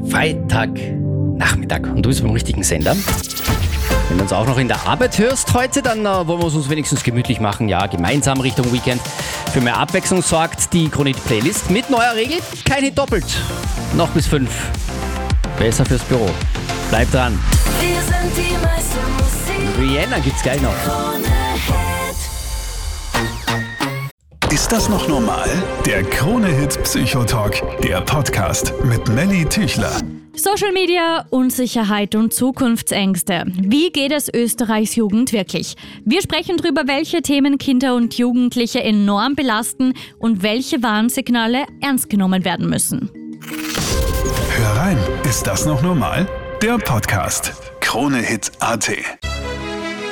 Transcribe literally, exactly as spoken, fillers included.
Freitagnachmittag und du bist beim richtigen Sender. Wenn du uns auch noch in der Arbeit hörst heute, dann äh, wollen wir es uns wenigstens gemütlich machen. Ja, gemeinsam Richtung Weekend. Für mehr Abwechslung sorgt die Krone-Hit-Playlist mit neuer Regel. Kein Hit doppelt. Noch bis fünf. Besser fürs Büro. Bleib dran. Wir sind die meiste Musik. Rihanna gibt's gleich noch. Ist das noch normal? Der Krone-Hit Psychotalk, der Podcast mit Melly Tüchler. Social Media, Unsicherheit und Zukunftsängste. Wie geht es Österreichs Jugend wirklich? Wir sprechen darüber, welche Themen Kinder und Jugendliche enorm belasten und welche Warnsignale ernst genommen werden müssen. Hör rein, ist das noch normal? Der Podcast Krone-Hit Punkt at.